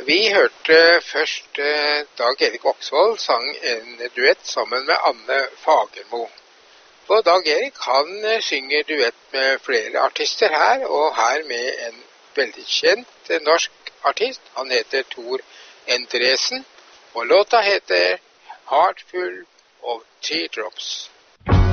Vi hørte først Dag Erik Oksvold sang en duett sammen med Anne Fagermo. Og Dag Erik han synger duett med flere artister her, og her med en veldig kjent norsk artist. Han heter Tor Endresen, og låta heter Heart Full of Teardrops.